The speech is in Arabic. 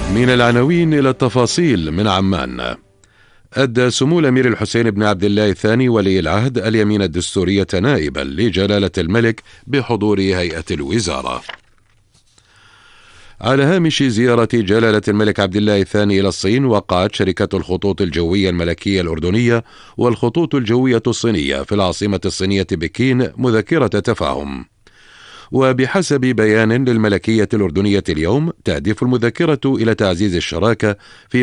من العناوين إلى التفاصيل من عمان. أدى سمو الأمير الحسين بن عبد الله الثاني ولي العهد اليمين الدستورية نائبا لجلالة الملك بحضور هيئة الوزارة. على هامش زيارة جلالة الملك عبد الله الثاني إلى الصين، وقعت شركة الخطوط الجوية الملكية الأردنية والخطوط الجوية الصينية في العاصمة الصينية بكين مذكرة تفاهم. وبحسب بيان للملكية الأردنية اليوم، تهدف المذكرة إلى تعزيز الشراكة في